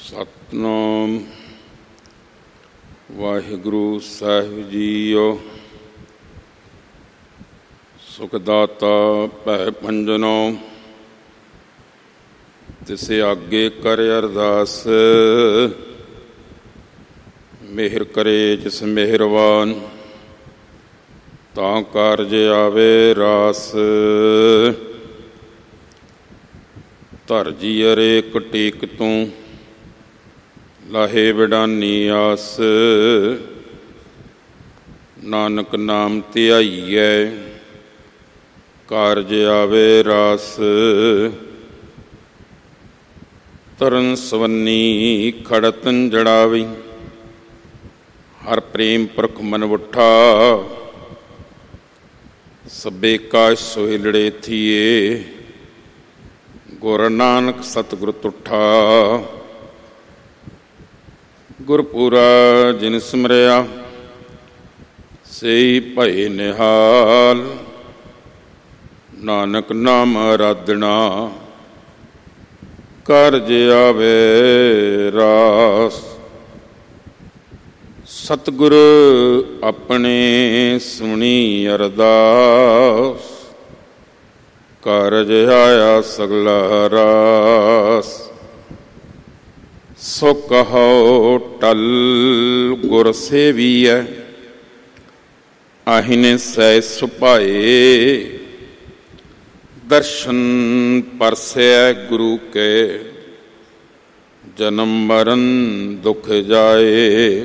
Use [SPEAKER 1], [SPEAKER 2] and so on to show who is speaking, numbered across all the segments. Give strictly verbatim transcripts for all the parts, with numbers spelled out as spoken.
[SPEAKER 1] ਸਤਿਨਾਮ ਵਾਹਿਗੁਰੂ ਸਾਹਿਬ JIO. ਸੁਖ ਦਾਤਾ ਭੈ ਭੰਜਨੋ, ਤਿਸੇ ਆਗੇ ਕਰ ਅਰਦਾਸ। ਮਿਹਰ ਕਰੇ ਜਿਸ ਮਿਹਰਬਾਨ, ਤਾਂ ਕਾਰਜ ਆਵੇ ਰਾਸ। ਧਰ ਜੀ ਅਰੇਕ ਟੇਕ ਤੂੰ, ਲਾਹੇ ਵਿਡਾਨੀ ਆਸ। ਨਾਨਕ ਨਾਮ ਧਿਆਈਐ, ਕਾਰਜ ਆਵੇ ਰਾਸ। ਤਰਨ ਸਵੰਨੀ ਖੜਤਨ ਜੜਾਵੀ, ਹਰ ਪ੍ਰੇਮ ਪੁਰਖ ਮਨ ਵੁੱਠਾ। ਸਭੇ ਕਾਸ਼ ਸੋਹਿਲੜੇ ਥੀਏ, ਗੁਰ ਨਾਨਕ ਸਤਿਗੁਰ ਤੁਠਾ। ਗੁਰਪੂਰਾ ਜਿਨ ਸਿਮਰਿਆ, ਸਈ ਭਏ ਨਿਹਾਲ। ਨਾਨਕ ਨਾਮ ਅਰਾਧਨਾ, ਕਾਰਜ ਆਵੇ ਰਾਸ। ਸਤਿਗੁਰ ਆਪਣੇ ਸੁਣੀ ਅਰਦਾਸ, ਕਾਰਜ ਆਇਆ ਸਗਲਾ ਰਾਸ। ਸੋ ਕਹੋ ਟਲ ਗੁਰ ਸੇਵੀਐ, ਆਹਿਨੇ ਸਹਿ ਸੁਭਾਏ। ਦਰਸ਼ਨ ਪਰਸੈ ਗੁਰੂ ਕੇ, ਜਨਮ ਮਰਨ ਦੁਖ ਜਾਏ।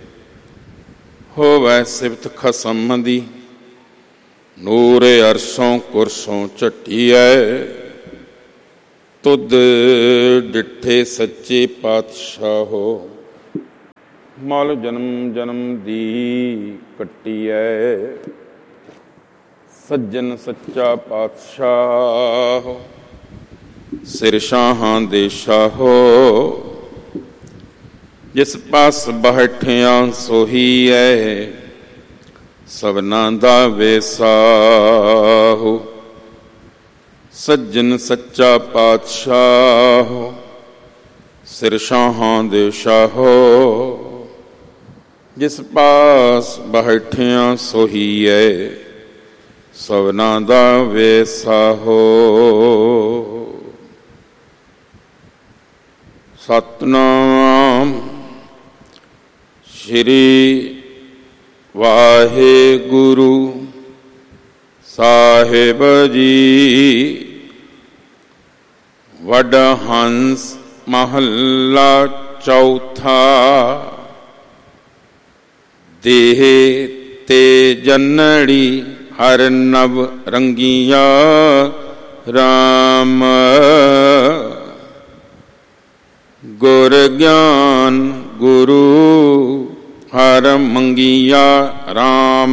[SPEAKER 1] ਹੋਵੈ ਸਿਫਤ ਖਸਮ ਦੀ, ਨੂਰ ਅਰਸ਼ੋਂ ਕੁਰਸੋਂ ਝੱਟੀਐ। ਤੁਧ ਡਿੱਠੇ ਸੱਚੇ ਪਾਤਸ਼ਾਹੋ, ਮਲ ਜਨਮ ਜਨਮ ਦੀ ਕੱਟੀਐ। ਸੱਜਣ ਸੱਚਾ ਪਾਤਸ਼ਾਹ, ਸਿਰ ਸ਼ਾਹਾਂ ਦੇ ਸ਼ਾਹੋ। ਜਿਸ ਪਾਸ ਬੈਠਿਆ ਸੋਹੀ ਐ, ਸਭਨਾਂ ਦਾ ਵੇਸਾਹੋ। ਸੱਜਣ ਸੱਚਾ ਪਾਤਸ਼ਾਹ, ਸਿਰ ਸ਼ਾਹਾਂ ਦੇ ਸ਼ਾਹੋ। ਜਿਸ ਪਾਸ ਬੈਠਿਆ ਸੋਹੀ ਐ, ਸਭਨਾਂ ਦਾ ਵੇਸਾਹੋ। ਸਤਿਨਾਮ ਸ਼੍ਰੀ ਵਾਹਿਗੁਰੂ ਸਾਹਿਬ ਜੀ। ਵਡ ਹੰਸ ਮਹੱਲਾ ਚੌਥਾ। ਦੇਹ ਤੇ ਜਨੜੀ, ਹਰ ਨਵ ਰੰਗੀਆ ਰਾਮ। ਗੁਰ ਗਿਆਨ ਗੁਰੂ, ਹਰ ਮੰਗੀਆ ਰਾਮ।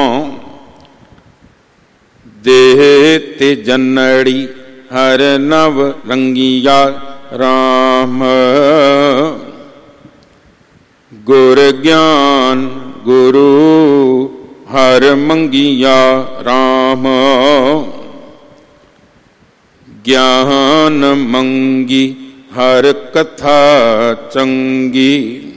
[SPEAKER 1] ਦੇਹ ਤੇ ਜਨੜੀ, ਹਰ ਨਵ ਰੰਗੀਆ ਰਾਮ। ਗੁਰ ਗਿਆਨ ਗੁਰੂ, ਹਰ ਮੰਗੀਆ ਰਾਮ। ਗਿਆਨ ਮੰਗੀ, ਹਰ ਕਥਾ ਚੰਗੀ।